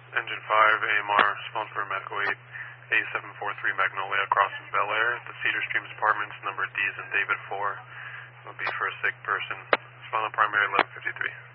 Engine 5, AMR, respond for medical aid, A743 Magnolia, crossing Bel Air. The Cedar Streams Apartments, number D is in David 4. Will be for a sick person. Respond on primary 1153.